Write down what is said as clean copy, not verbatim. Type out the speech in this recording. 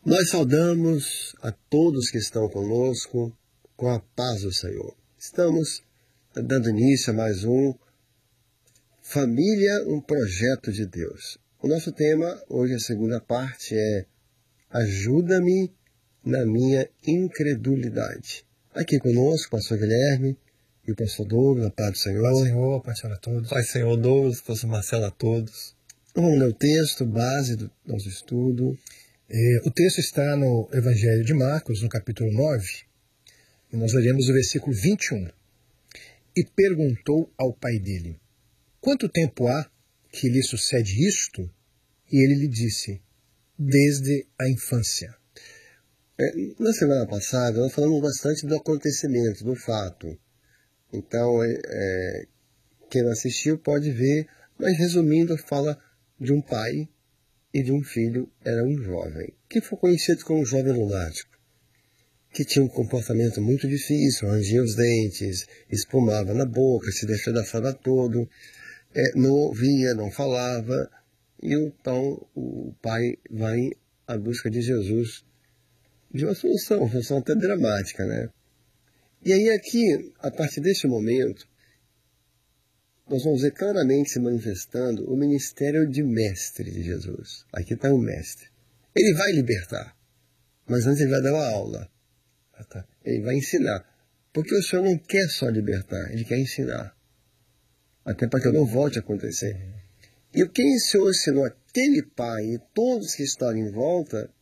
Nós saudamos a todos que estão conosco com a paz do Senhor. Estamos dando início a mais um Família, um projeto de Deus. O nosso tema, hoje a segunda parte, é Ajuda-me na minha incredulidade. Aqui conosco, o pastor Guilherme e o pastor Douglas, a paz do Senhor. Pai Senhor, Pai Senhor a todos. Pai Senhor Douglas, pastor Marcelo a todos. Vamos ler o texto, base do nosso estudo. O texto está no Evangelho de Marcos, no capítulo 9, e nós leremos o versículo 21. E perguntou ao pai dele: quanto tempo há que lhe sucede isto? E ele lhe disse: desde a infância. Na semana passada, nós falamos bastante do acontecimento, do fato. Então, quem não assistiu pode ver, mas resumindo, fala de um pai e de um filho, era um jovem, que foi conhecido como um jovem lunático, que tinha um comportamento muito difícil, rangia os dentes, espumava na boca, se despedaçava todo, não ouvia, não falava, e então o pai vai à busca de Jesus, de uma solução até dramática, né? E aí aqui, a partir deste momento, nós vamos ver claramente se manifestando o ministério de mestre de Jesus. Aqui está o mestre. Ele vai libertar, mas antes ele vai dar uma aula. Ele vai ensinar. Porque o Senhor não quer só libertar, ele quer ensinar. Até para que eu não volte a acontecer. E o que o Senhor ensinou aquele pai e todos que estavam em volta,